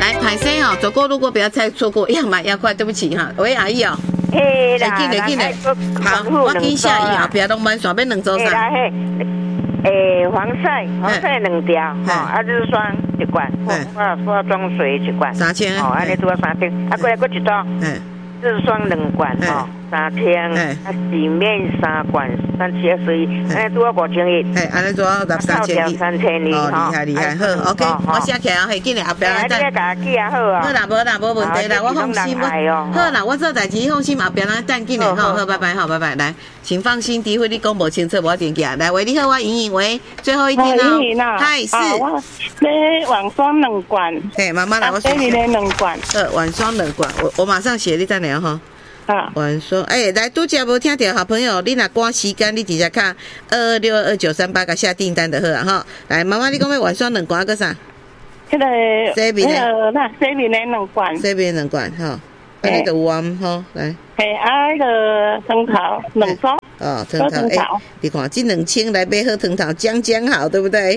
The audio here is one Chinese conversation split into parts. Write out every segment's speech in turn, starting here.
来排队哦，走过路过不要再错过，要买要快，对不起哈。喂，阿姨哦。 嘿啦， 进来，好，我跟下伊后壁拢满线要两种啥？ 黄色两条，日霜一罐，化妆水一罐 ，3000， 安尼拄啊3000，过来搁一道，日霜2罐，3000，洗面3罐，37，所以安尼拄啊5000， 安尼拄啊3000，哦，厉害，好 ，OK， 我写起来，嘿，紧来后壁咱再甲记啊好啊， 好啦，无问题啦，我放心，好啦，我做代志放心，后壁咱等紧来，好，拜拜，好，拜拜，来，请放心，诋毁你讲无清楚，无电话，来，喂，你好，我莹莹，喂，最后一天哦，嗨，是， 那晚霜2罐， 嘿，妈妈来，我写 2罐， 晚霜2罐，我马上写，你等下哈。晚霜，来，拄则无听到好朋友，你若赶时间，你直接卡2262938甲下订单就好啊哈。来，妈妈，你讲要晚霜2罐，个啥？ 迄个洗面的2罐， 洗面2罐哈，那个有啊哈，来。 那个藤桃2双。 哦，藤桃，你看这2000来买好藤桃，将好，对不对？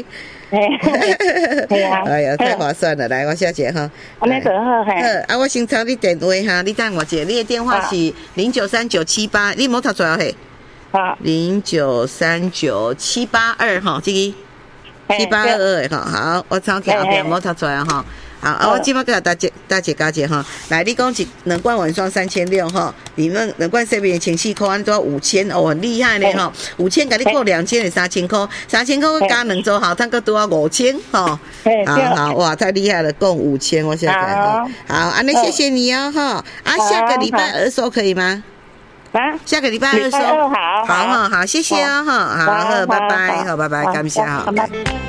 哎呀，太划算了！来，我小姐哈， 安尼就好嘿。 好，我先抄你电话哈，你等我一下，你的电话是093978，你莫读出来嘿。好，093978哈，这个7822哈，好，我抄起后边莫读出来哈。好，我今麦给大姐加姐哈，来，你讲2罐晚霜3600哈，你们2罐洗面清洗块安都要5000哦，很厉害呢哈，5000给你扣2000是3000块，3000块加2周好，它个都要5000哈，好，哇，太厉害了，共5000，我现在好，安妮谢谢你哦哈，下个礼拜2收可以吗？下个礼拜2收，好，谢谢哦哈，好，拜拜，好，拜拜，感谢哈。